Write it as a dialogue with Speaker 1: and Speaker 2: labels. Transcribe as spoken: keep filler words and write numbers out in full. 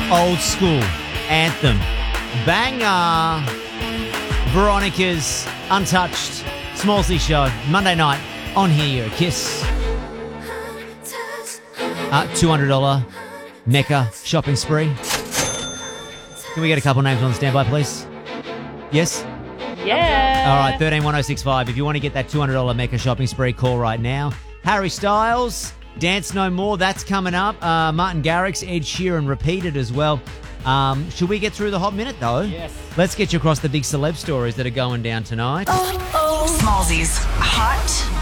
Speaker 1: old school anthem. Banger. Veronica's Untouched Smallsy Show. Monday night on here. You're a Kiss. Uh, two hundred dollars Mecca shopping spree. Can we get a couple names on standby, please? Yes?
Speaker 2: Yeah.
Speaker 1: All right, thirteen one oh six five. If you want to get that two hundred dollars Mecca shopping spree, call right now. Harry Styles, Dance No More, that's coming up. Uh, Martin Garrix, Ed Sheeran repeated as well. Um, should we get through the hot minute, though?
Speaker 2: Yes.
Speaker 1: Let's get you across the big celeb stories that are going down tonight.
Speaker 3: Oh, oh. Smallsy's Hot